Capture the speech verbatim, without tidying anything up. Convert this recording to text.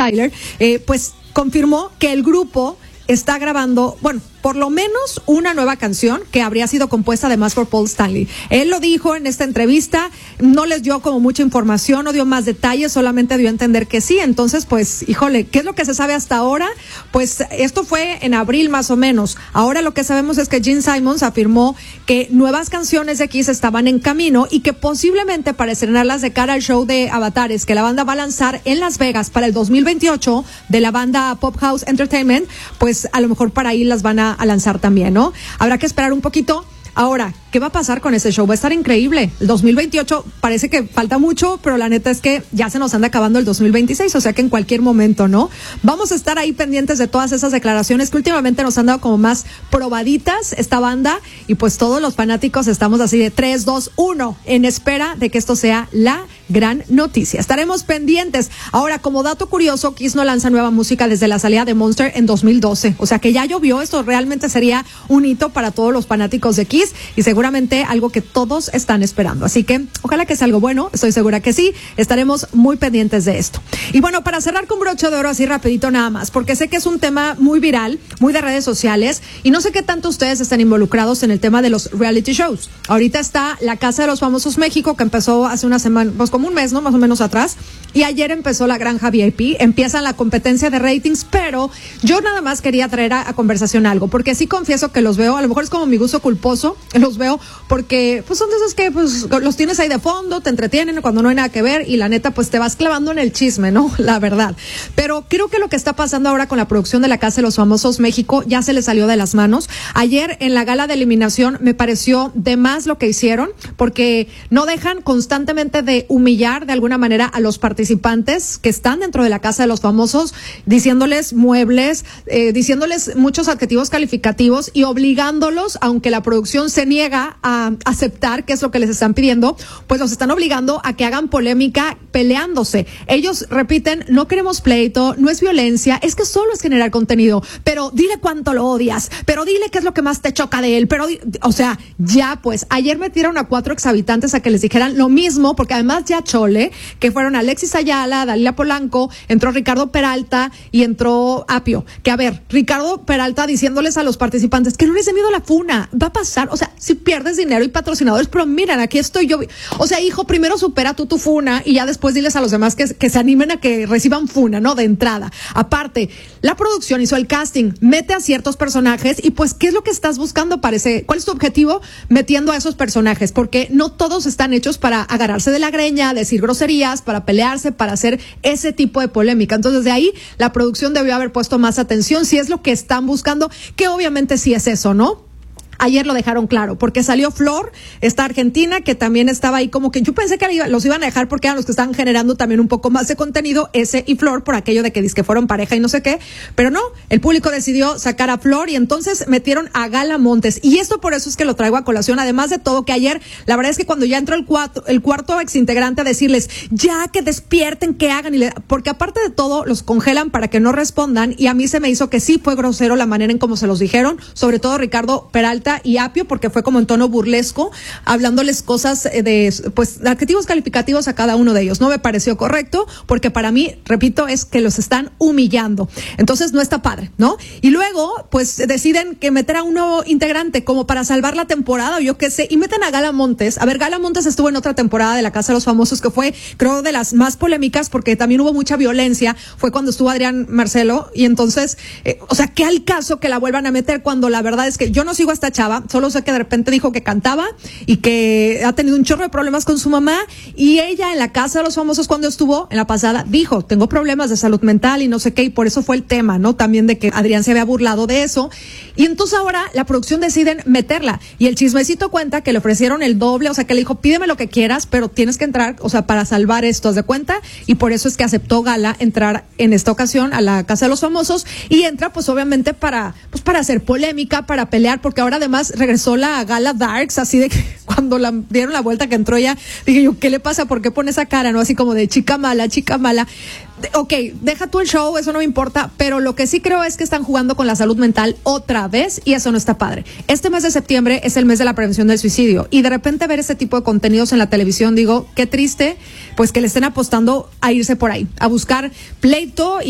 Tyler, eh, pues confirmó que el grupo está grabando, bueno, por lo menos una nueva canción que habría sido compuesta además por Paul Stanley. Él lo dijo en esta entrevista, no les dio como mucha información, no dio más detalles, solamente dio a entender que sí. Entonces, pues, híjole, ¿qué es lo que se sabe hasta ahora? Pues esto fue en abril más o menos. Ahora lo que sabemos es que Gene Simmons afirmó que nuevas canciones de Kiss estaban en camino y que posiblemente para estrenarlas de cara al show de Avatares que la banda va a lanzar en Las Vegas para el dos mil veintiocho de la banda Pop House Entertainment, pues a lo mejor para ahí las van a a lanzar también, ¿no? Habrá que esperar un poquito. Ahora, ¿qué va a pasar con ese show? Va a estar increíble. El dos mil veintiocho parece que falta mucho, pero la neta es que ya se nos anda acabando el dos mil veintiséis, o sea que en cualquier momento, ¿no? Vamos a estar ahí pendientes de todas esas declaraciones que últimamente nos han dado como más probaditas esta banda, y pues todos los fanáticos estamos así de tres, dos, uno en espera de que esto sea la gran noticia. Estaremos pendientes. Ahora, como dato curioso, Kiss no lanza nueva música desde la salida de Monster en dos mil doce, o sea que ya llovió. Esto realmente sería un hito para todos los fanáticos de Kiss y seguramente algo que todos están esperando. Así que ojalá que sea algo bueno, estoy segura que sí. Estaremos muy pendientes de esto. Y bueno, para cerrar con broche de oro así rapidito nada más, porque sé que es un tema muy viral, muy de redes sociales, y no sé qué tanto ustedes están involucrados en el tema de los reality shows. Ahorita está La Casa de los Famosos México, que empezó hace una semana, pues como un mes, ¿no? Más o menos atrás. Y ayer empezó La Granja V I P, empiezan la competencia de ratings, pero yo nada más quería traer a, a conversación algo, porque sí confieso que los veo, a lo mejor es como mi gusto culposo, los veo porque pues son de esos que pues los tienes ahí de fondo, te entretienen cuando no hay nada que ver y la neta pues te vas clavando en el chisme, ¿no? La verdad. Pero creo que lo que está pasando ahora con la producción de La Casa de los Famosos México ya se le salió de las manos. Ayer en la gala de eliminación me pareció de más lo que hicieron, porque no dejan constantemente de humillar de alguna manera a los participantes que están dentro de La Casa de los Famosos, diciéndoles muebles, eh, diciéndoles muchos adjetivos calificativos y obligándolos, aunque la producción se niega a aceptar qué es lo que les están pidiendo, pues los están obligando a que hagan polémica peleándose. Ellos repiten, no queremos pleito, no es violencia, es que solo es generar contenido, pero dile cuánto lo odias, pero dile qué es lo que más te choca de él, pero, o sea, ya pues, ayer metieron a cuatro exhabitantes a que les dijeran lo mismo, porque además ya chole, que fueron Alexis Ayala, Dalila Polanco, entró Ricardo Peralta y entró Apio, que a ver, Ricardo Peralta diciéndoles a los participantes que no les dé miedo la funa, va a pasar, o sea, si pierdes dinero y patrocinadores, pero miren, aquí estoy yo, o sea, hijo, primero supera tú tu funa y ya después diles a los demás que, que se animen a que reciban funa, ¿no? De entrada. Aparte, la producción hizo el casting, mete a ciertos personajes y pues, ¿qué es lo que estás buscando? Parece, ¿cuál es tu objetivo metiendo a esos personajes? Porque no todos están hechos para agarrarse de la greña, decir groserías, para pelearse, para hacer ese tipo de polémica. Entonces, de ahí, la producción debió haber puesto más atención si es lo que están buscando, que obviamente sí es eso, ¿no? Ayer lo dejaron claro, porque salió Flor, esta argentina, que también estaba ahí como que yo pensé que los iban a dejar porque eran los que estaban generando también un poco más de contenido, ese y Flor, por aquello de que dizque fueron pareja y no sé qué, pero no, el público decidió sacar a Flor y entonces metieron a Gala Montes, y esto por eso es que lo traigo a colación, además de todo que ayer, la verdad es que cuando ya entró el cuarto, el cuarto exintegrante a decirles, ya que despierten, que hagan, y le, porque aparte de todo, los congelan para que no respondan, y a mí se me hizo que sí fue grosero la manera en cómo se los dijeron, sobre todo Ricardo Peralta y Apio, porque fue como en tono burlesco, hablándoles cosas de, pues, adjetivos calificativos a cada uno de ellos. No me pareció correcto, porque para mí, repito, es que los están humillando. Entonces no está padre, ¿no? Y luego, pues, deciden que meter a un nuevo integrante como para salvar la temporada, o yo qué sé, y meten a Gala Montes. A ver, Gala Montes estuvo en otra temporada de La Casa de los Famosos, que fue, creo, de las más polémicas, porque también hubo mucha violencia, fue cuando estuvo Adrián Marcelo, y entonces, eh, o sea, ¿qué al caso que la vuelvan a meter cuando la verdad es que yo no sigo a esta chava? Solo sé que de repente dijo que cantaba y que ha tenido un chorro de problemas con su mamá, y ella en La Casa de los Famosos cuando estuvo en la pasada dijo, tengo problemas de salud mental y no sé qué, y por eso fue el tema, ¿no? También de que Adrián se había burlado de eso, y entonces ahora la producción deciden meterla, y el chismecito cuenta que le ofrecieron el doble, o sea que le dijo, pídeme lo que quieras, pero tienes que entrar, o sea, para salvar esto, ¿haz de cuenta? Y por eso es que aceptó Gala entrar en esta ocasión a La Casa de los Famosos, y entra pues obviamente para, pues para hacer polémica, para pelear, porque ahora además regresó la Gala Darks, así de que cuando la dieron la vuelta que entró ella, dije yo, ¿qué le pasa? ¿Por qué pone esa cara? ¿No? Así como de chica mala, chica mala. Ok, deja tú el show, eso no me importa, pero lo que sí creo es que están jugando con la salud mental otra vez, y eso no está padre. Este mes de septiembre es el mes de la prevención del suicidio, y de repente ver ese tipo de contenidos en la televisión, digo, qué triste, pues que le estén apostando a irse por ahí, a buscar pleito. Y